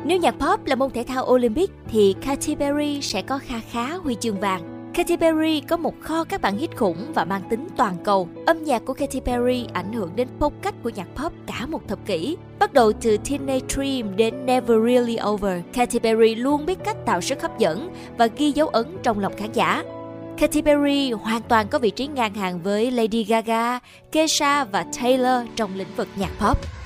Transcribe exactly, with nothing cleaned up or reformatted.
Nếu nhạc pop là môn thể thao Olympic thì Katy Perry sẽ có kha khá huy chương vàng. Katy Perry có một kho các bản hit khủng và mang tính toàn cầu. Âm nhạc của Katy Perry ảnh hưởng đến phong cách của nhạc pop cả một thập kỷ. Bắt đầu từ Teenage Dream đến Never Really Over, Katy Perry luôn biết cách tạo sức hấp dẫn và ghi dấu ấn trong lòng khán giả. Katy Perry hoàn toàn có vị trí ngang hàng với Lady Gaga, Kesha và Taylor trong lĩnh vực nhạc pop.